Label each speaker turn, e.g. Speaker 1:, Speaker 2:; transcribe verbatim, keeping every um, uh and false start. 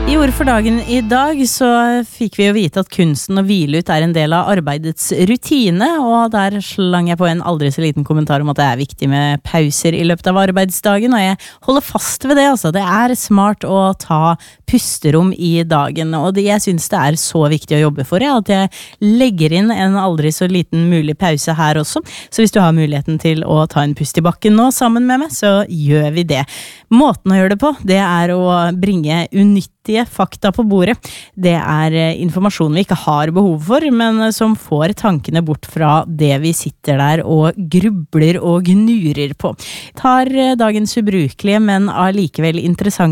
Speaker 1: I ord for dagen I dag så fikk vi jo vite at kunsten å hvile ut er en del av arbeidets rutine, og der slang jeg på en aldri så liten kommentar om at det er viktig med pauser i løpet av arbeidsdagen, og jeg holder fast ved det, altså. Det er smart å ta pusterom i dagen, og det, jeg synes det er så viktig å jobbe for, ja, at jeg legger inn en aldri så liten mulig pause her også. Så hvis du har muligheten til å ta en pust i bakken nå sammen med meg, så gjør vi det. Måten å gjøre det på, det er å bringe unyttige fakta på bordet. Det er informasjon vi ikke har behov for, men som får tankene bort fra det vi sitter der og grubler og gnurer på. Tar dagens ubrukelige, men allikevel interessant